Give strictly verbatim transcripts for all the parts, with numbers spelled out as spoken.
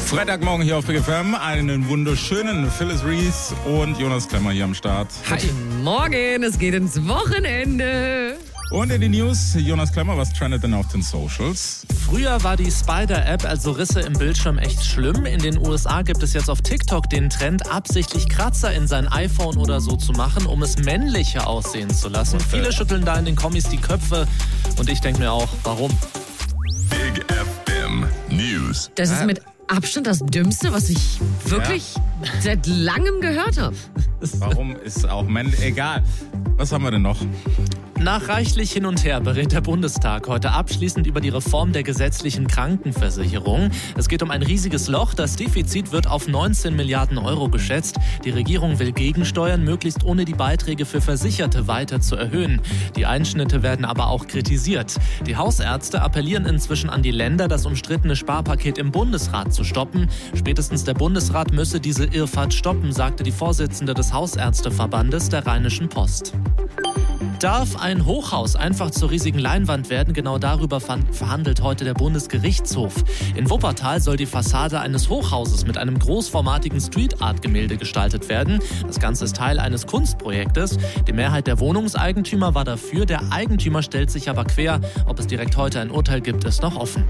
Freitagmorgen hier auf Big F M. Einen wunderschönen Phyllis Reese und Jonas Klemmer hier am Start. Hi. Guten Morgen, es geht ins Wochenende. Und in den News, Jonas Klemmer, was trendet denn auf den Socials? Früher war die Spider-App, also Risse im Bildschirm, echt schlimm. In den U S A gibt es jetzt auf TikTok den Trend, absichtlich Kratzer in sein iPhone oder so zu machen, um es männlicher aussehen zu lassen. Okay. Viele schütteln da in den Kommis die Köpfe und ich denke mir auch, warum? Big F M News. Das ist mit Abstand das Dümmste, was ich wirklich ja. seit langem gehört habe. Warum ist auch männlich? Egal. Was haben wir denn noch? Nach reichlich hin und her berät der Bundestag heute abschließend über die Reform der gesetzlichen Krankenversicherung. Es geht um ein riesiges Loch. Das Defizit wird auf neunzehn Milliarden Euro geschätzt. Die Regierung will gegensteuern, möglichst ohne die Beiträge für Versicherte weiter zu erhöhen. Die Einschnitte werden aber auch kritisiert. Die Hausärzte appellieren inzwischen an die Länder, das umstrittene Sparpaket im Bundesrat zu stoppen. Spätestens der Bundesrat müsse diese Irrfahrt stoppen, sagte die Vorsitzende des Hausärzteverbandes der Rheinischen Post. Darf ein Hochhaus einfach zur riesigen Leinwand werden? Genau darüber verhandelt heute der Bundesgerichtshof. In Wuppertal soll die Fassade eines Hochhauses mit einem großformatigen Street-Art-Gemälde gestaltet werden. Das Ganze ist Teil eines Kunstprojektes. Die Mehrheit der Wohnungseigentümer war dafür. Der Eigentümer stellt sich aber quer. Ob es direkt heute ein Urteil gibt, ist noch offen.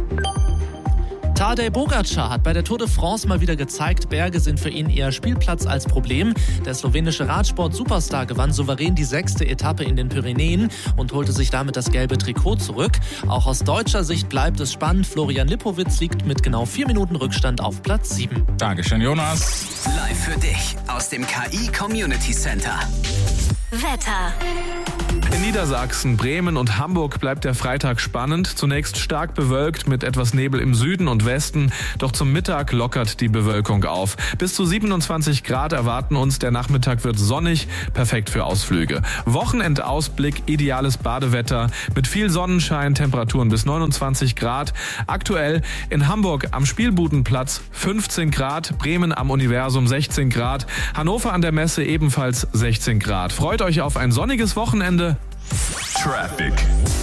Tadej Pogačar hat bei der Tour de France mal wieder gezeigt, Berge sind für ihn eher Spielplatz als Problem. Der slowenische Radsport-Superstar gewann souverän die sechste Etappe in den Pyrenäen und holte sich damit das gelbe Trikot zurück. Auch aus deutscher Sicht bleibt es spannend. Florian Lipowitz liegt mit genau vier Minuten Rückstand auf Platz sieben. Dankeschön, Jonas. Live für dich aus dem K I Community Center. Wetter. In Niedersachsen, Bremen und Hamburg bleibt der Freitag spannend. Zunächst stark bewölkt mit etwas Nebel im Süden und Westen. Doch zum Mittag lockert die Bewölkung auf. Bis zu siebenundzwanzig Grad erwarten uns. Der Nachmittag wird sonnig, perfekt für Ausflüge. Wochenendausblick, ideales Badewetter mit viel Sonnenschein, Temperaturen bis neunundzwanzig Grad. Aktuell in Hamburg am Spielbudenplatz fünfzehn Grad, Bremen am Universum sechzehn Grad, Hannover an der Messe ebenfalls sechzehn Grad. Freut euch auf ein sonniges Wochenende. Traffic.